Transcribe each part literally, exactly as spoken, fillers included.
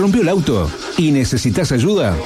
rompió el auto y necesitas ayuda?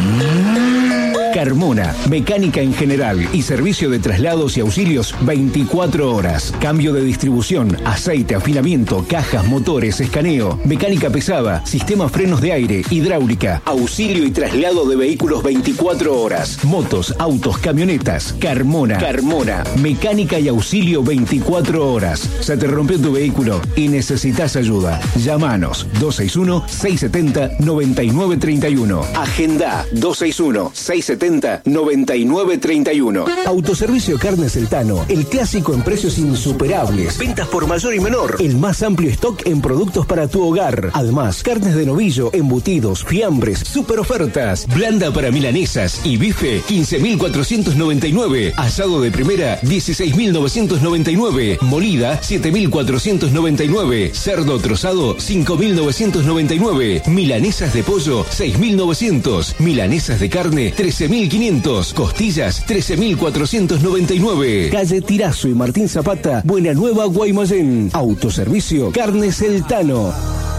Carmona, mecánica en general y servicio de traslados y auxilios veinticuatro horas. Cambio de distribución, aceite, afinamiento, cajas, motores, escaneo, mecánica pesada, sistema frenos de aire, hidráulica, auxilio y traslado de vehículos veinticuatro horas. Motos, autos, camionetas. Carmona, Carmona, mecánica y auxilio veinticuatro horas. Se te rompió tu vehículo y necesitas ayuda. Llámanos dos seis uno, seis siete cero, nueve nueve tres uno. Agenda dos seis uno, seis siete cero, nueve nueve tres uno. Autoservicio Carnes El Tano, el clásico en precios insuperables. Ventas por mayor y menor. El más amplio stock en productos para tu hogar. Además, carnes de novillo, embutidos, fiambres, super ofertas. Blanda para milanesas y bife, quince mil cuatrocientos noventa y nueve. Asado de primera, dieciséis mil novecientos noventa y nueve. Molida, siete mil cuatrocientos noventa y nueve. Cerdo trozado, cinco mil novecientos noventa y nueve. Milanesas de pollo, seis mil novecientos. Milanesas de carne, trece mil quinientos. Costillas, trece mil cuatrocientos noventa y nueve. Calle Tirazo y Martín Zapata, Buena Nueva, Guaymallén. Autoservicio Carnes El Tano.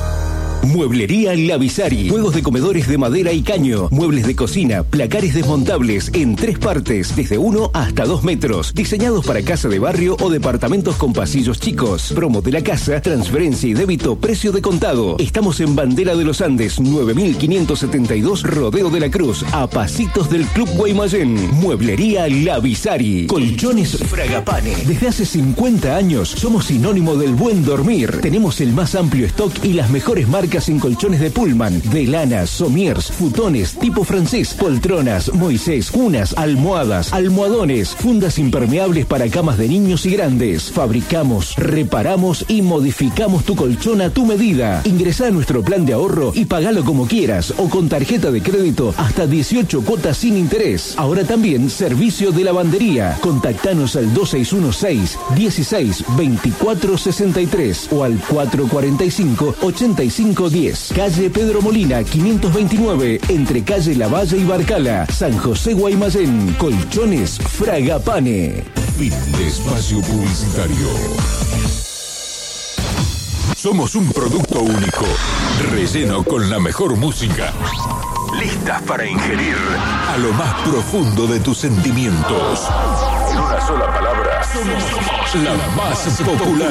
Mueblería La Visari. Juegos de comedores de madera y caño. Muebles de cocina, placares desmontables en tres partes, desde uno hasta dos metros. Diseñados para casa de barrio o departamentos con pasillos chicos. Promo de la casa, transferencia y débito, precio de contado. Estamos en Bandera de los Andes, nueve mil quinientos setenta y dos, Rodeo de la Cruz, a pasitos del Club Guaymallén. Mueblería La Visari. Colchones Fragapane. Desde hace cincuenta años somos sinónimo del buen dormir. Tenemos el más amplio stock y las mejores marcas en colchones de Pullman, de lana, somiers, futones, tipo francés, poltronas, Moisés, cunas, almohadas, almohadones, fundas impermeables para camas de niños y grandes. Fabricamos, reparamos y modificamos tu colchón a tu medida. Ingresá a nuestro plan de ahorro y pagalo como quieras o con tarjeta de crédito hasta dieciocho cuotas sin interés. Ahora también servicio de lavandería. Contactanos al dos seis uno seis, dieciséis, veinticuatro sesenta y tres o al cuatro cuarenta y cinco, ochenta y cinco diez. Calle Pedro Molina, quinientos veintinueve, entre calle Lavalle y Barcala, San José, Guaymallén. Colchones Fragapane. Fin de espacio publicitario. Somos un producto único, relleno con la mejor música, listas para ingerir a lo más profundo de tus sentimientos. En una sola palabra, somos la más popular.